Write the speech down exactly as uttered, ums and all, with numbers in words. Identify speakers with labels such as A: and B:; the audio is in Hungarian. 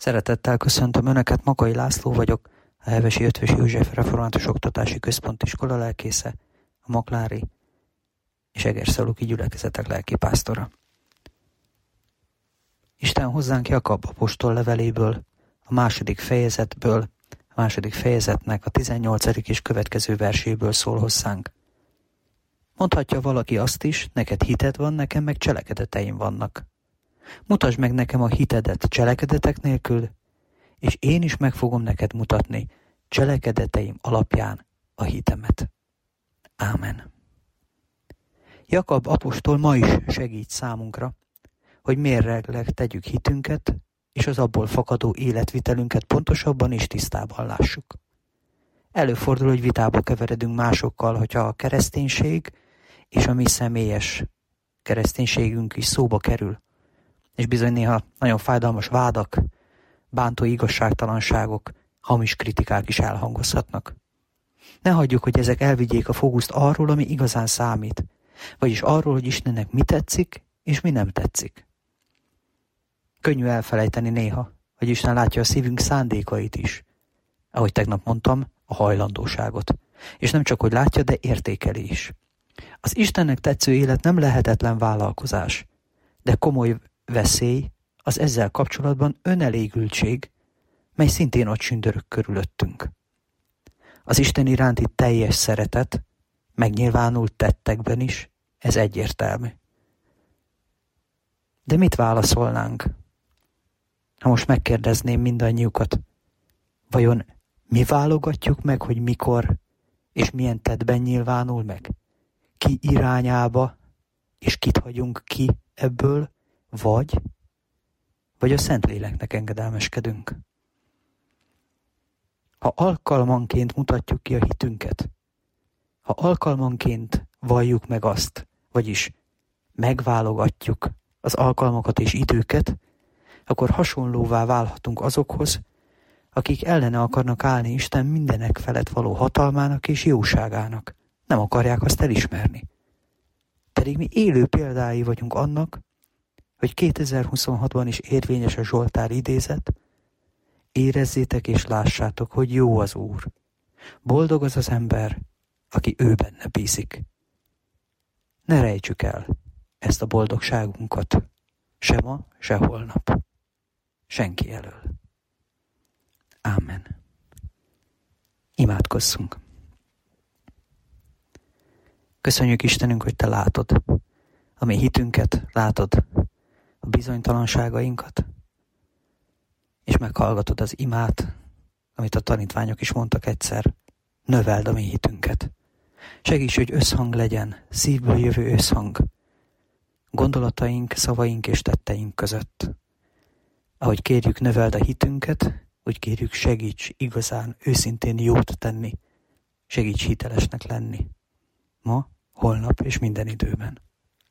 A: Szeretettel köszöntöm Önöket, Makai László vagyok, a Hevesi Eötvös József Református Oktatási Központ iskola lelkésze, a Maklári és Egerszaluki gyülekezetek lelkipásztora. Isten hozzánk Jakab apostol leveléből, a második fejezetből, a második fejezetnek a tizennyolcadik és következő verséből szól hozzánk. Mondhatja valaki azt is, neked hited van, nekem meg cselekedeteim vannak. Mutasd meg nekem a hitedet cselekedetek nélkül, és én is meg fogom neked mutatni cselekedeteim alapján a hitemet. Ámen. Jakab apostol ma is segít számunkra, hogy mérlegleg tegyük hitünket, és az abból fakadó életvitelünket pontosabban és tisztában lássuk. Előfordul, hogy vitába keveredünk másokkal, hogyha a kereszténység és a mi személyes kereszténységünk is szóba kerül, és bizony néha nagyon fájdalmas vádak, bántó igazságtalanságok, hamis kritikák is elhangozhatnak. Ne hagyjuk, hogy ezek elvigyék a fókuszt arról, ami igazán számít, vagyis arról, hogy Istennek mi tetszik, és mi nem tetszik. Könnyű elfelejteni néha, hogy Isten látja a szívünk szándékait is, ahogy tegnap mondtam, a hajlandóságot. És nem csak, hogy látja, de értékeli is. Az Istennek tetsző élet nem lehetetlen vállalkozás, de komoly veszély az ezzel kapcsolatban önelégültség, mely szintén ott sündörög körülöttünk. Az Isten iránti teljes szeretet megnyilvánult tettekben is, ez egyértelmű. De mit válaszolnánk? Ha most megkérdezném mindannyiukat, vajon mi válogatjuk meg, hogy mikor és milyen tettben nyilvánul meg? Ki irányába, és kit hagyunk ki ebből, vagy, vagy a Szentléleknek engedelmeskedünk? Ha alkalmanként mutatjuk ki a hitünket, ha alkalmanként valljuk meg azt, vagyis megválogatjuk az alkalmakat és időket, akkor hasonlóvá válhatunk azokhoz, akik ellene akarnak állni Isten mindenek felett való hatalmának és jóságának. Nem akarják azt elismerni. Pedig mi élő példái vagyunk annak, hogy kétezer-huszonhatban is érvényes a Zsoltár idézet, érezzétek és lássátok, hogy jó az Úr. Boldog az az ember, aki ő benne bízik. Ne rejtsük el ezt a boldogságunkat, se ma, se holnap. Senki elől. Ámen. Imádkozzunk. Köszönjük Istenünk, hogy Te látod a mi hitünket, látod a bizonytalanságainkat, és meghallgatod az imát, amit a tanítványok is mondtak egyszer, növeld a mi hitünket. Segíts, hogy összhang legyen, szívből jövő összhang, gondolataink, szavaink és tetteink között. Ahogy kérjük, növeld a hitünket, úgy kérjük, segíts igazán, őszintén jót tenni, segíts hitelesnek lenni. Ma, holnap és minden időben.